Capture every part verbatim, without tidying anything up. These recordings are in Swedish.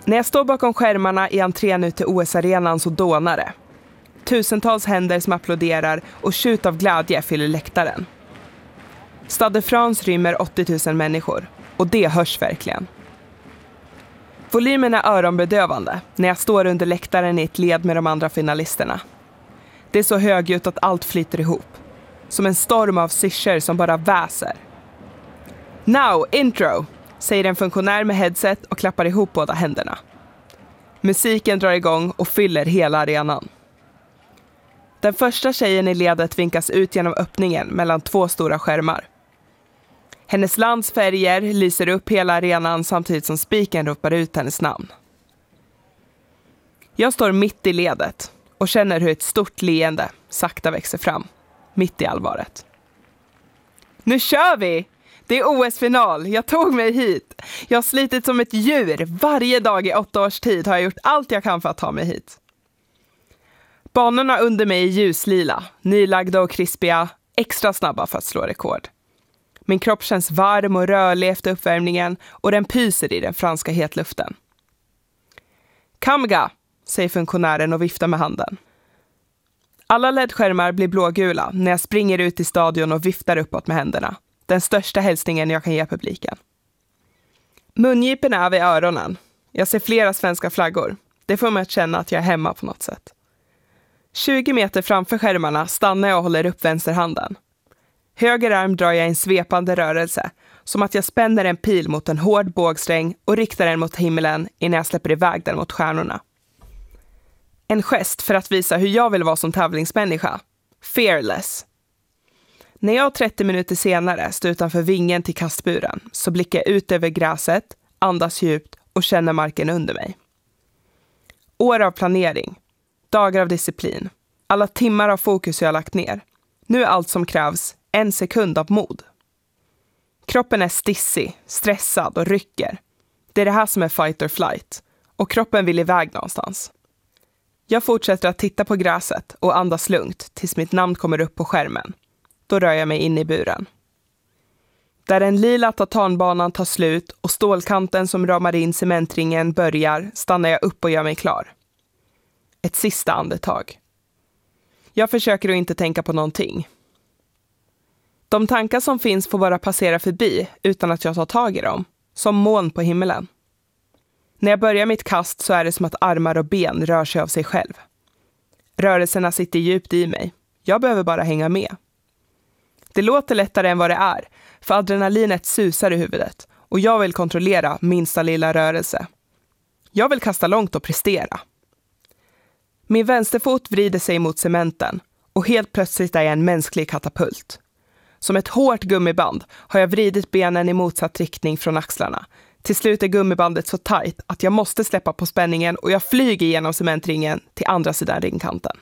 När jag står bakom skärmarna i entrén ut till O S-arenan så dånar det. Tusentals händer som applåderar och tjut av glädje fyller läktaren. Stade France rymmer åttio tusen människor och det hörs verkligen. Volymen är öronbedövande när jag står under läktaren i ett led med de andra finalisterna. Det är så högljutt att allt flyter ihop. Som en storm av syrsor som bara väser. Now, intro, säger en funktionär med headset och klappar ihop båda händerna. Musiken drar igång och fyller hela arenan. Den första tjejen i ledet vinkas ut genom öppningen mellan två stora skärmar. Hennes lands färger lyser upp hela arenan samtidigt som spiken ropar ut hennes namn. Jag står mitt i ledet och känner hur ett stort leende sakta växer fram, mitt i allvaret. Nu kör vi! Det är O S-final, jag tog mig hit. Jag har slitit som ett djur, varje dag i åtta års tid har jag gjort allt jag kan för att ta mig hit. Banorna under mig är ljuslila, nylagda och krispiga, extra snabba för att slå rekord. Min kropp känns varm och rörlig efter uppvärmningen och den pyser i den franska hetluften. Kamga, säger funktionären och viftar med handen. Alla L E D-skärmar blir blågula när jag springer ut i stadion och viftar uppåt med händerna. Den största hälsningen jag kan ge publiken. Mungipen är vid öronen. Jag ser flera svenska flaggor. Det får mig att känna att jag är hemma på något sätt. tjugo meter framför skärmarna stannar jag och håller upp vänsterhanden. Höger arm drar jag en svepande rörelse, som att jag spänner en pil mot en hård bågsträng och riktar den mot himlen innan jag släpper iväg den mot stjärnorna. En gest för att visa hur jag vill vara som tävlingsmänniska. Fearless. När jag trettio minuter senare står utanför vingen till kastburen så blickar jag ut över gräset, andas djupt och känner marken under mig. År av planering, dagar av disciplin, alla timmar av fokus jag har lagt ner. Nu är allt som krävs en sekund av mod. Kroppen är stissig, stressad och rycker. Det är det här som är fight or flight. Och kroppen vill iväg någonstans. Jag fortsätter att titta på gräset och andas lugnt tills mitt namn kommer upp på skärmen. Då rör jag mig in i buren. Där den lila tatanbanan tar slut och stålkanten som ramar in cementringen börjar stannar jag upp och gör mig klar. Ett sista andetag. Jag försöker att inte tänka på någonting. De tankar som finns får bara passera förbi utan att jag tar tag i dem, som moln på himlen. När jag börjar mitt kast så är det som att armar och ben rör sig av sig själv. Rörelserna sitter djupt i mig. Jag behöver bara hänga med. Det låter lättare än vad det är, för adrenalinet susar i huvudet och jag vill kontrollera minsta lilla rörelse. Jag vill kasta långt och prestera. Min vänsterfot vrider sig mot cementen och helt plötsligt är jag en mänsklig katapult. Som ett hårt gummiband har jag vridit benen i motsatt riktning från axlarna. Till slut är gummibandet så tajt att jag måste släppa på spänningen och jag flyger genom cementringen till andra sidan ringkanten.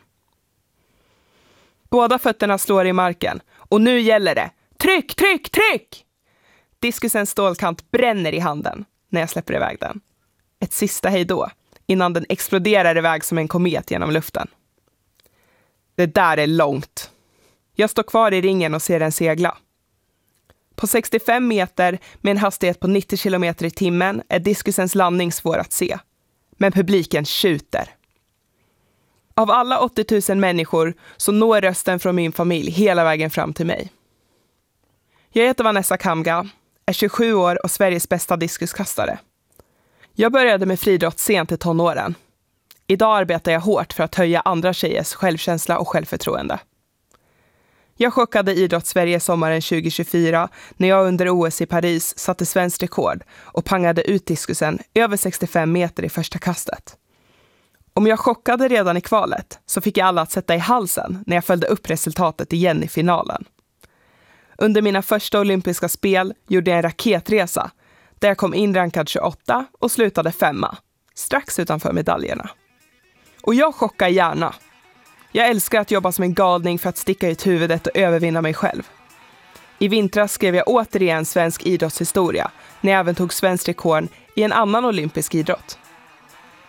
Båda fötterna slår i marken och nu gäller det. Tryck, tryck, tryck! Diskusens stålkant bränner i handen när jag släpper iväg den. Ett sista hejdå innan den exploderar iväg som en komet genom luften. Det där är långt. Jag står kvar i ringen och ser den segla. På sextiofem meter med en hastighet på nittio kilometer i timmen är diskusens landning svår att se. Men publiken tjuter. Av alla åttio tusen människor så når rösten från min familj hela vägen fram till mig. Jag heter Vanessa Kamga, är tjugosju år och Sveriges bästa diskuskastare. Jag började med friidrott sent i tonåren. Idag arbetar jag hårt för att höja andra tjejers självkänsla och självförtroende. Jag chockade idrottssverige sommaren tjugo tjugofyra när jag under O S i Paris satte svenskt rekord och pangade ut diskusen över sextiofem meter i första kastet. Om jag chockade redan i kvalet så fick jag alla att sätta i halsen när jag följde upp resultatet igen i finalen. Under mina första olympiska spel gjorde jag en raketresa där jag kom in rankad tjugoåtta och slutade femma, strax utanför medaljerna. Och jag chockar gärna. Jag älskar att jobba som en galning för att sticka ut huvudet och övervinna mig själv. I vintras skrev jag återigen svensk idrottshistoria när jag även tog svensk rekord i en annan olympisk idrott.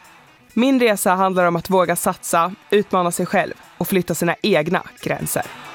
Min resa handlar om att våga satsa, utmana sig själv och flytta sina egna gränser.